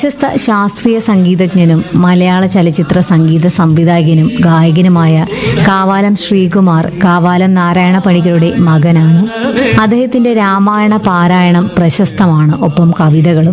പ്രശസ്ത ശാസ്ത്രീയ സംഗീതജ്ഞനും മലയാള ചലച്ചിത്ര സംഗീത സംവിധായകനും ഗായകനുമായ കാവാലം ശ്രീകുമാർ കാവാലം നാരായണ പണിക്കരുടെ മകനാണ്. അദ്ദേഹത്തിന്റെ രാമായണ പാരായണം പ്രശസ്തമാണ്, ഒപ്പം കവിതകളും.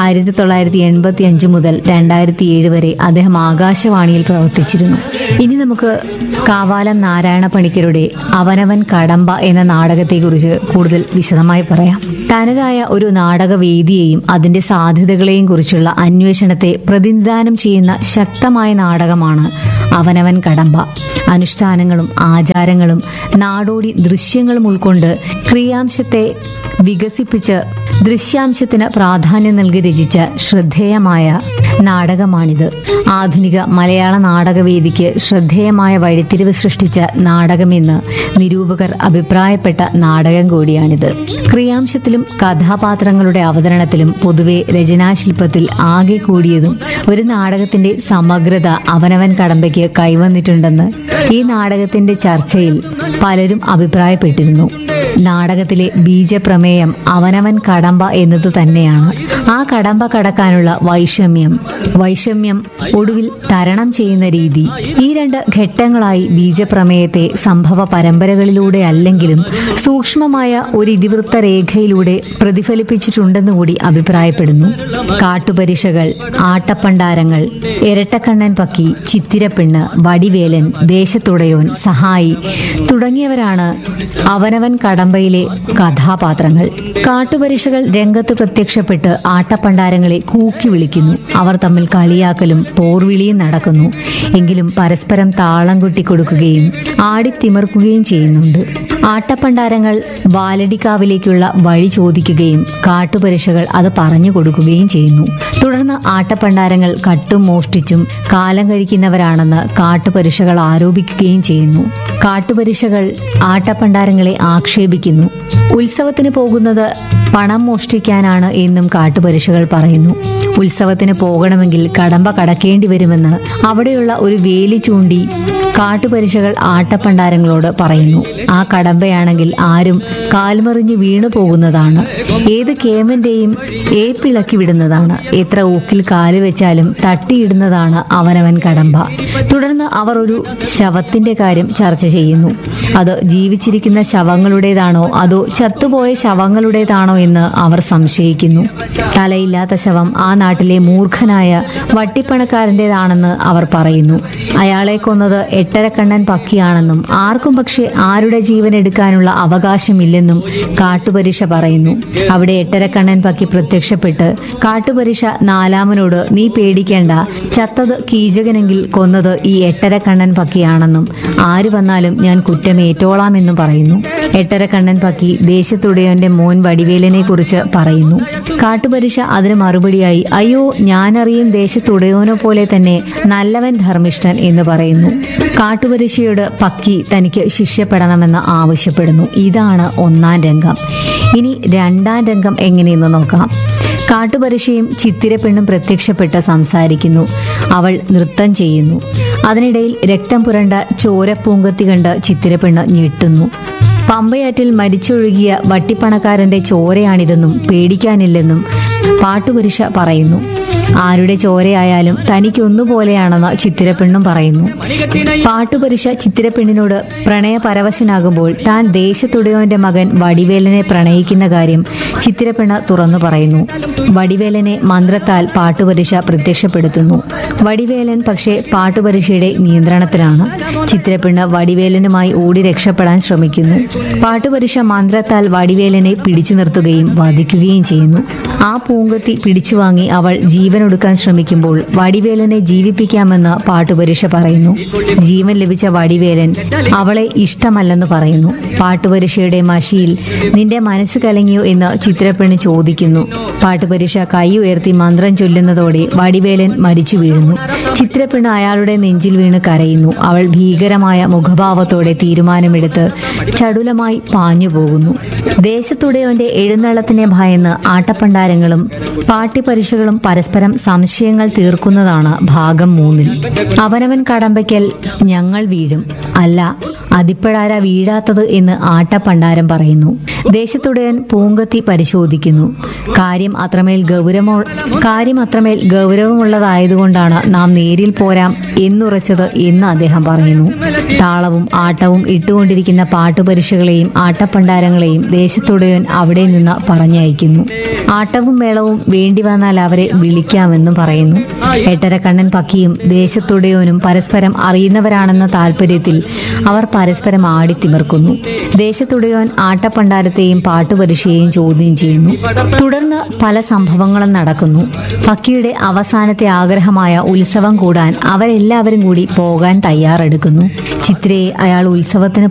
1985 മുതൽ 2007 വരെ അദ്ദേഹം ആകാശവാണിയിൽ പ്രവർത്തിച്ചിരുന്നു. ഇനി നമുക്ക് കാവാലം നാരായണ പണിക്കരുടെ അവനവൻ കടമ്പ എന്ന നാടകത്തെക്കുറിച്ച് കൂടുതൽ വിശദമായി പറയാം. തനതായ ഒരു നാടകവേദിയെയും അതിന്റെ സാധ്യതകളെയും കുറിച്ചുള്ള അന്വേഷണത്തെ പ്രതിനിധാനം ചെയ്യുന്ന ശക്തമായ നാടകമാണ് അവനവൻ കടമ്പ. അനുഷ്ഠാനങ്ങളും ആചാരങ്ങളും നാടോടി ദൃശ്യങ്ങളും ഉൾക്കൊണ്ട് ക്രിയാംശത്തെ വികസിപ്പിച്ച് ദൃശ്യാംശത്തിന് പ്രാധാന്യം നൽകി രചിച്ച ശ്രദ്ധേയമായ നാടകമാണിത്. ആധുനിക മലയാള നാടകവേദിക്ക് ശ്രദ്ധേയമായ വഴിത്തിരിവ് സൃഷ്ടിച്ച നാടകമെന്ന് നിരൂപകർ അഭിപ്രായപ്പെട്ട നാടകം കൂടിയാണിത്. ക്രിയാംശത്തിലും കഥാപാത്രങ്ങളുടെ അവതരണത്തിലും പൊതുവെ രചനാശില്പത്തിൽ ആകെ കൂടിയതും ഒരു നാടകത്തിന്റെ സമഗ്രത അവനവൻ കടമ്പയ്ക്ക് കൈവന്നിട്ടുണ്ടെന്ന് ഈ നാടകത്തിന്റെ ചർച്ചയിൽ പലരും അഭിപ്രായപ്പെട്ടിരുന്നു. നാടകത്തിലെ ബീജപ്രമേയം അവനവൻ കടമ്പ എന്നത് തന്നെയാണ്. ആ കടമ്പ കടക്കാനുള്ള വൈഷമ്യം ഒടുവിൽ തരണം ചെയ്യുന്ന രീതി, ഈ രണ്ട് ഘട്ടങ്ങളായി ബീജപ്രമേയത്തെ സംഭവ പരമ്പരകളിലൂടെ അല്ലെങ്കിലും സൂക്ഷ്മമായ ഒരു ഇതിവൃത്ത രേഖയിലൂടെ പ്രതിഫലിപ്പിച്ചിട്ടുണ്ടെന്നുകൂടി അഭിപ്രായപ്പെടുന്നു. കാട്ടുപരിശകൾ, ആട്ടപ്പണ്ടാരങ്ങൾ, ഇരട്ടക്കണ്ണൻ പക്കി, ചിത്തിരപ്പെണ്ണ്, വടിവേലൻ, ദേശത്തുടയോൻ, സഹായി തുടങ്ങിയവരാണ് അവനവൻ കടമ്പയിലെ കഥാപാത്രങ്ങൾ. കാട്ടുപരിശകൾ രംഗത്ത് പ്രത്യക്ഷപ്പെട്ട് ആട്ടപ്പണ്ടാരങ്ങളെ കൂക്കി വിളിക്കുന്നു. അവർ തമ്മിൽ കളിയാക്കലും പോർവിളിയും നടക്കുന്നു. എങ്കിലും പരസ്പരം താളം കൊട്ടിക്കൊടുക്കുകയും ആടിത്തിമിർക്കുകയും ചെയ്യുന്നുണ്ട്. ആട്ടപ്പണ്ടാരങ്ങൾ വാലടിക്കാവിലേക്കുള്ള വഴി ചോദിക്കുകയും കാട്ടുപരിശകൾ അത് പറഞ്ഞു കൊടുക്കുകയും ചെയ്യുന്നു. തുടർന്ന് ആട്ടപ്പണ്ടാരങ്ങൾ കട്ടും മോഷ്ടിച്ചും കാലം കഴിക്കുന്നവരാണെന്ന് കാട്ടുപരിശകൾ ആരോപിക്കുകയും ചെയ്യുന്നു. കാട്ടുപരിശകൾ ആട്ടപ്പണ്ടാരങ്ങളെ ആക്ഷേപിക്കുന്നു. ഉത്സവത്തിന് പോകുന്നത് പണം മോഷ്ടിക്കാനാണ് എന്നും കാട്ടുപരിശകൾ പറയുന്നു. ഉത്സവത്തിന് പോകണമെങ്കിൽ കടമ്പ കടക്കേണ്ടി വരുമെന്ന് അവിടെയുള്ള ഒരു വേലി ചൂണ്ടി കാട്ടുപരിശകൾ ആട്ടപ്പണ്ടാരങ്ങളോട് പറയുന്നു. ആ കടമ്പയാണെങ്കിൽ ആരും കാൽമറിഞ്ഞ് വീണു പോകുന്നതാണ്. ഏത് കേമന്റെയും ഏപ്പിളക്കി വിടുന്നതാണ്. എത്ര ഊക്കിൽ കാല് വെച്ചാലും തട്ടിയിടുന്നതാണ് അവനവൻ കടമ്പ. തുടർന്ന് അവർ ഒരു ശവത്തിന്റെ കാര്യം ചർച്ച ചെയ്യുന്നു. അത് ജീവിച്ചിരിക്കുന്ന ശവങ്ങളുടേതാണോ അതോ ചത്തുപോയ ശവങ്ങളുടേതാണോ എന്ന് അവർ സംശയിക്കുന്നു. തലയില്ലാത്ത ശവം ആ നാട്ടിലെ മൂർഖനായ വട്ടിപ്പണക്കാരൻ്റെതാണെന്ന് അവർ പറയുന്നു. അയാളെ കൊന്നത് എട്ടരക്കണ്ണൻ പക്കിയാണെന്നും ആർക്കും പക്ഷെ ആരുടെ ജീവൻ എടുക്കാനുള്ള അവകാശമില്ലെന്നും കാട്ടുപരിശ പറയുന്നു. അവിടെ എട്ടരക്കണ്ണൻ പക്കി പ്രത്യക്ഷപ്പെട്ട് കാട്ടുപരിശ നാലാമനോട് നീ പേടിക്കേണ്ട, ചത്തത് കീചകനെങ്കിൽ കൊന്നത് ഈ എട്ടരക്കണ്ണൻ പക്കിയാണെന്നും ആര് വന്നാലും ഞാൻ കുറ്റമേറ്റോളാമെന്നും പറയുന്നു. എട്ടരക്കണ്ണൻ പക്കി ദേശത്തുടയന്റെ മോൻ വടിവേലനെ കുറിച്ച് പറയുന്നു. കാട്ടുപരിശ അതിന് മറുപടിയായി അയ്യോ ഞാനറിയും ദേശത്തുടയോനെ പോലെ തന്നെ നല്ലവൻ ധർമ്മിഷ്ഠൻ എന്ന് പറയുന്നു. കാട്ടുപരിശയോട് പക്കി തനിക്ക് ശിക്ഷപ്പെടണമെന്ന് ആവശ്യപ്പെടുന്നു. ഇതാണ് ഒന്നാം രംഗം. ഇനി രണ്ടാം രംഗം എങ്ങനെയെന്ന് നോക്കാം. കാട്ടുപരിശയും ചിത്തിരപ്പെണ്ണും പ്രത്യക്ഷപ്പെട്ട് സംസാരിക്കുന്നു. അവൾ നൃത്തം ചെയ്യുന്നു. അതിനിടയിൽ രക്തം പുരണ്ട ചോരപ്പൂങ്കത്തി കണ്ട് ചിത്തിരപ്പെണ്ണ് ഞെട്ടുന്നു. പമ്പയാറ്റിൽ മരിച്ചൊഴുകിയ വട്ടിപ്പണക്കാരന്റെ ചോരയാണിതെന്നും പേടിക്കാനില്ലെന്നും പാട്ടുപരിശ പറയുന്നു. ആരുടെ ചോരയായാലും തനിക്ക് ഒന്നുപോലെയാണെന്ന് ചിത്തിരപ്പെണ്ണും പറയുന്നു. പാട്ടുപരിശ ചിത്തിരപ്പെണ്ണിനോട് പ്രണയപരവശനാകുമ്പോൾ താൻ ദേശത്തുടയോന്റെ മകൻ വടിവേലനെ പ്രണയിക്കുന്ന കാര്യം ചിത്തിരപ്പെണ്ണ് തുറന്നു പറയുന്നു. വടിവേലനെ മന്ത്രത്താൽ പാട്ടുപരിശ പ്രത്യക്ഷപ്പെടുത്തുന്നു. വടിവേലൻ പക്ഷേ പാട്ടുപരിശയുടെ നിയന്ത്രണത്തിലാണ്. ചിത്തിരപ്പെണ്ണ് വടിവേലനുമായി ഓടി രക്ഷപ്പെടാൻ ശ്രമിക്കുന്നു. പാട്ടുപരിശ മന്ത്രത്താൽ വടിവേലനെ പിടിച്ചു നിർത്തുകയും വധിക്കുകയും ചെയ്യുന്നു. ആ പൂങ്കത്തി പിടിച്ചുവാങ്ങി അവൾ ജീവനൊടുക്കാൻ ശ്രമിക്കുമ്പോൾ വടിവേലനെ ജീവിപ്പിക്കാമെന്ന് പാട്ടുപരിശ പറയുന്നു. ജീവൻ ലഭിച്ച വടിവേലൻ അവളെ ഇഷ്ടമല്ലെന്ന് പറയുന്നു. പാട്ടുപരിശയുടെ മഷിയിൽ നിന്റെ മനസ്സ് കലങ്ങിയോ എന്ന് ചിത്തിരപ്പെണ്ണ് ചോദിക്കുന്നു. പാട്ടുപരിശ കൈ ഉയർത്തി മന്ത്രം ചൊല്ലുന്നതോടെ വടിവേലൻ മരിച്ചു വീഴുന്നു. ചിത്തിരപ്പെണ്ണ് അയാളുടെ നെഞ്ചിൽ വീണ് കരയുന്നു. അവൾ ഭീകരമായ മുഖഭാവത്തോടെ തീരുമാനമെടുത്ത് ചടുലമായി പാഞ്ഞു പോകുന്നു. ദേശത്തുടയോന്റെ എഴുന്നള്ളത്തിനെ ഭയന്ന് ആട്ടപ്പണ്ടാരങ്ങളും പാട്ടിപ്പരിശകളും പരസ്പരം പരസ്പരം സംശയങ്ങൾ തീർക്കുന്നതാണ് ഭാഗം 3. അവനവൻ കടമ്പയ്ക്കൽ ഞങ്ങൾ വീഴും, അല്ല അതിപ്പോഴാരാ വീഴാത്തത് എന്ന് ആട്ടപ്പണ്ടാരം പറയുന്നു. ദേശത്തുടയൻ പൂങ്കത്തി പരിശോധിക്കുന്നു. കാര്യം അത്രമേൽ ഗൗരവമുള്ളതായതുകൊണ്ടാണ് നാം നേരിൽ പോരാം എന്നുറച്ചത് എന്ന് അദ്ദേഹം പറയുന്നു. താളവും ആട്ടവും ഇട്ടുകൊണ്ടിരിക്കുന്ന പാട്ടുപരിശകളെയും ആട്ടപ്പണ്ടാരങ്ങളെയും ദേശത്തുടയൻ അവിടെ നിന്ന് പറഞ്ഞയക്കുന്നു. ആട്ടവും മേളവും വേണ്ടി വന്നാൽ അവരെ വിളിക്കാമെന്നും പറയുന്നു. എട്ടരക്കണ്ണൻ പക്കിയും ദേശത്തുടയോനും പരസ്പരം അറിയുന്നവരാണെന്ന താല്പര്യത്തിൽ അവർ പരസ്പരം ആടിത്തിമിർക്കുന്നു. ദേശത്തുടയോൻ ആട്ടപ്പണ്ടാരത്തെയും പാട്ടുപരിശയെയും ചോദ്യം ചെയ്യുന്നു. തുടർന്ന് പല സംഭവങ്ങളും നടക്കുന്നു. പക്കിയുടെ അവസാനത്തെ ആഗ്രഹമായ ഉത്സവം കൂടാൻ അവരെല്ലാവരും കൂടി പോകാൻ തയ്യാറെടുക്കുന്നു. ചിത്രയെ അയാൾ ഉത്സവത്തിന്